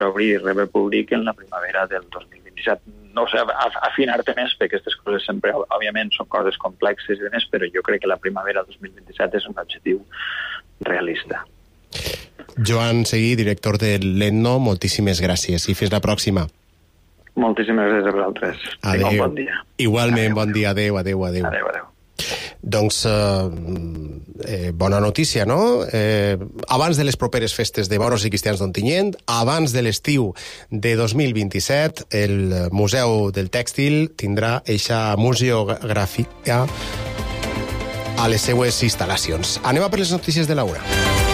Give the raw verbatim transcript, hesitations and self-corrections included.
obrir i rebre públic en la primavera del dos mil vint-i-set. No sé, afinar-te més, perquè aquestes coses sempre, òbviament, són coses complexes i més, però jo crec que la primavera del dos mil vint-i-set és un objectiu realista. Joan Seguí, director de l'Etno, moltíssimes gràcies i fins la pròxima. Moltíssimes gràcies a vosaltres. Adéu. Tinc un bon dia. Igualment, adéu. Bon dia. Adéu, adéu, adéu. Adéu, adéu. Doncs, eh, eh, bona notícia, no? Eh, abans de les properes festes de Moros i Cristians d'Ontinyent, abans de l'estiu de dos mil vint-i-set, el Museu del Tèxtil tindrà eixa museografia a les seues instal·lacions. Anem a per les notícies de la una.